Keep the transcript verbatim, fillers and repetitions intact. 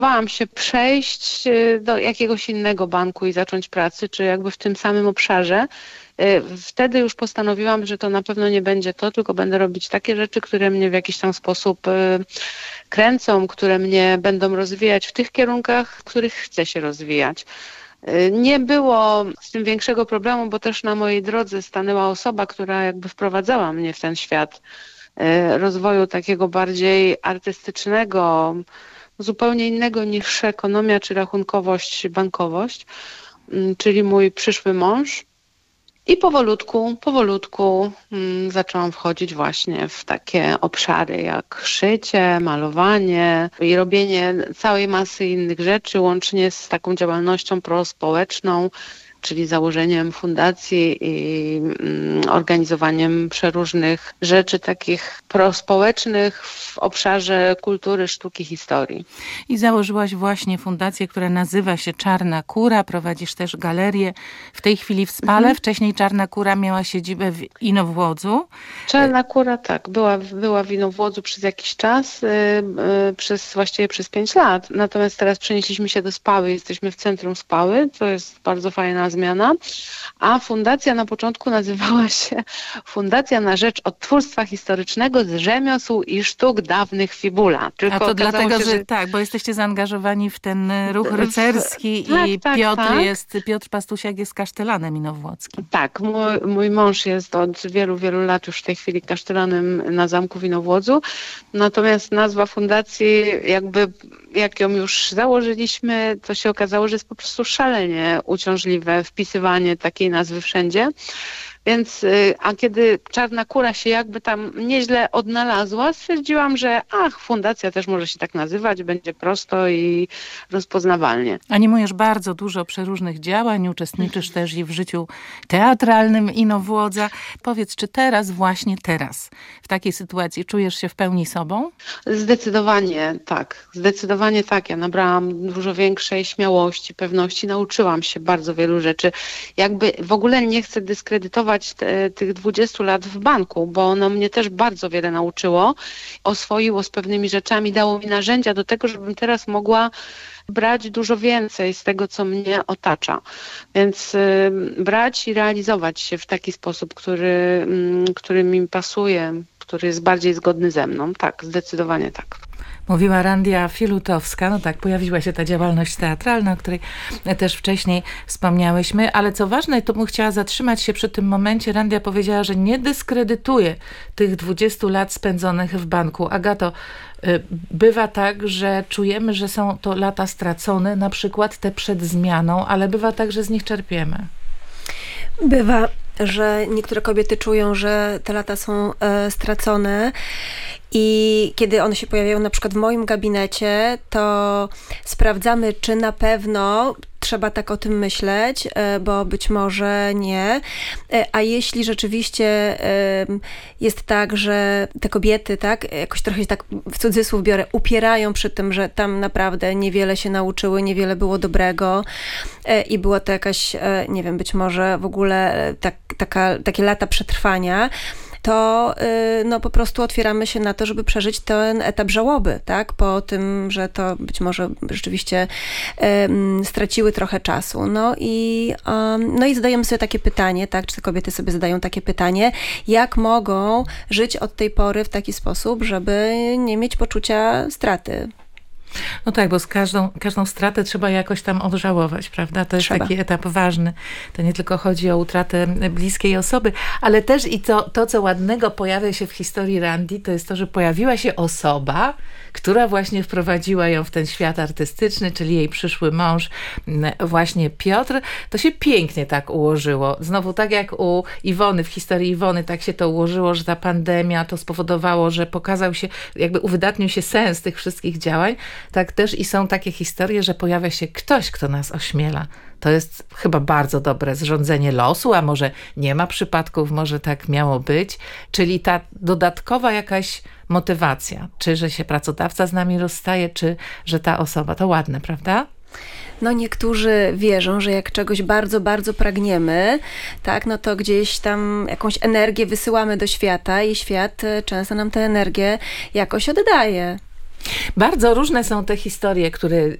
zdecydowałam się przejść do jakiegoś innego banku i zacząć pracę, czy jakby w tym samym obszarze, wtedy już postanowiłam, że to na pewno nie będzie to, tylko będę robić takie rzeczy, które mnie w jakiś tam sposób kręcą, które mnie będą rozwijać w tych kierunkach, w których chcę się rozwijać. Nie było z tym większego problemu, bo też na mojej drodze stanęła osoba, która jakby wprowadzała mnie w ten świat rozwoju takiego bardziej artystycznego, zupełnie innego niż ekonomia czy rachunkowość, bankowość, czyli mój przyszły mąż. I powolutku, powolutku hmm, zaczęłam wchodzić właśnie w takie obszary jak szycie, malowanie i robienie całej masy innych rzeczy, łącznie z taką działalnością prospołeczną, czyli założeniem fundacji i mm, organizowaniem przeróżnych rzeczy takich prospołecznych w obszarze kultury, sztuki, historii. I założyłaś właśnie fundację, która nazywa się Czarna Kura. Prowadzisz też galerię w tej chwili w Spale. Mhm. Wcześniej Czarna Kura miała siedzibę w Inowłodzu. Czarna Kura, tak, była, była w Inowłodzu przez jakiś czas, yy, yy, przez właściwie przez pięć lat. Natomiast teraz przenieśliśmy się do Spały. Jesteśmy w centrum Spały, co jest bardzo fajna zmiana, a fundacja na początku nazywała się Fundacja na rzecz Odtwórstwa Historycznego z Rzemiosł i Sztuk Dawnych Fibula. Tylko a to dlatego, się, że... że tak, bo jesteście zaangażowani w ten ruch rycerski tak, i tak, Piotr tak. jest, Piotr Pastusiak jest kasztelanem inowłockim. Tak, mój, mój mąż jest od wielu, wielu lat już w tej chwili kasztelanem na zamku w Inowłodzu, natomiast nazwa fundacji jakby jak ją już założyliśmy, to się okazało, że jest po prostu szalenie uciążliwe wpisywanie takiej nazwy wszędzie. Więc, a kiedy Czarna Kura się jakby tam nieźle odnalazła, stwierdziłam, że ach, fundacja też może się tak nazywać, będzie prosto i rozpoznawalnie. Animujesz bardzo dużo przeróżnych działań, uczestniczysz też i w życiu teatralnym Inowłodza. Powiedz, czy teraz, właśnie teraz, w takiej sytuacji czujesz się w pełni sobą? Zdecydowanie tak, zdecydowanie tak. Ja nabrałam dużo większej śmiałości, pewności, nauczyłam się bardzo wielu rzeczy. Jakby w ogóle nie chcę dyskredytować Te, tych dwudziestu lat w banku, bo ono mnie też bardzo wiele nauczyło, oswoiło z pewnymi rzeczami, dało mi narzędzia do tego, żebym teraz mogła brać dużo więcej z tego, co mnie otacza. Więc y, brać i realizować się w taki sposób, który, y, który mi pasuje, który jest bardziej zgodny ze mną. Tak, zdecydowanie tak. Mówiła Randia Filutowska. No tak, pojawiła się ta działalność teatralna, o której też wcześniej wspomniałyśmy, ale co ważne, to bym chciała zatrzymać się przy tym momencie. Randia powiedziała, że nie dyskredytuje tych dwudziestu lat spędzonych w banku. Agato, bywa tak, że czujemy, że są to lata stracone, na przykład te przed zmianą, ale bywa tak, że z nich czerpiemy. Bywa, że niektóre kobiety czują, że te lata są e, stracone i kiedy one się pojawiają na przykład w moim gabinecie, to sprawdzamy, czy na pewno trzeba tak o tym myśleć, bo być może nie. A jeśli rzeczywiście jest tak, że te kobiety, tak, jakoś trochę tak w cudzysłów biorę, upierają przy tym, że tam naprawdę niewiele się nauczyły, niewiele było dobrego i była to jakaś, nie wiem, być może w ogóle tak, taka, takie lata przetrwania, to no, po prostu otwieramy się na to, żeby przeżyć ten etap żałoby, tak? Po tym, że to być może rzeczywiście um, straciły trochę czasu. No i, um, no i zadajemy sobie takie pytanie, tak? Czy te kobiety sobie zadają takie pytanie, jak mogą żyć od tej pory w taki sposób, żeby nie mieć poczucia straty. No tak, bo z każdą, każdą stratę trzeba jakoś tam odżałować, prawda? To jest trzeba. Taki etap ważny. To nie tylko chodzi o utratę bliskiej osoby, ale też i to, to, co ładnego pojawia się w historii Randii, to jest to, że pojawiła się osoba, która właśnie wprowadziła ją w ten świat artystyczny, czyli jej przyszły mąż, właśnie Piotr. To się pięknie tak ułożyło. Znowu tak jak u Iwony, w historii Iwony, tak się to ułożyło, że ta pandemia to spowodowało, że pokazał się, jakby uwydatnił się sens tych wszystkich działań. Tak też i są takie historie, że pojawia się ktoś, kto nas ośmiela. To jest chyba bardzo dobre zrządzenie losu, a może nie ma przypadków, może tak miało być. Czyli ta dodatkowa jakaś motywacja, czy że się pracodawca z nami rozstaje, czy że ta osoba, to ładne, prawda? No niektórzy wierzą, że jak czegoś bardzo, bardzo pragniemy, tak, no to gdzieś tam jakąś energię wysyłamy do świata i świat często nam tę energię jakoś oddaje. Bardzo różne są te historie, które